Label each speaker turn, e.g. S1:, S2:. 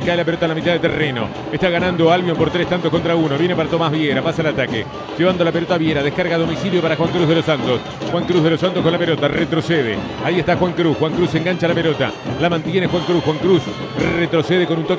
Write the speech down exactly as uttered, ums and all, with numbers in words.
S1: cae la pelota en la mitad de terreno. Está ganando Albion por tres tantos contra uno. Viene para Tomás Viera, pasa el ataque. Llevando la pelota a Viera, descarga a domicilio para Juan Cruz de los Santos. Juan Cruz de los Santos con la pelota, retrocede. Ahí está Juan Cruz. Juan Cruz engancha la pelota. La mantiene Juan Cruz. Juan Cruz retrocede con un toque